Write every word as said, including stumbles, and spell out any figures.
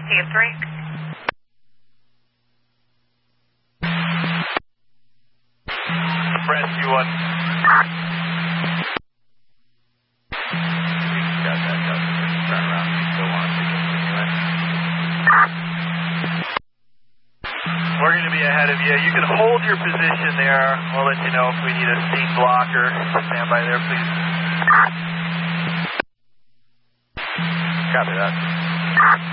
T F three. Brent, two one. Got that, got that. Turn around. We still want to continue. We're going to be ahead of you. You can hold your position there. We'll let you know if we need a steam blocker. Stand by there, please. Copy that.